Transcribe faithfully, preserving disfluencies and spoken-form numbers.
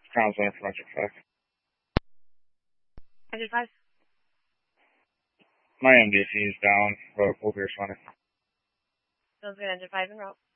Crown Center for Metric five. Engine five. My M D C is down, but we'll be responding. Sounds good. Engine five en route.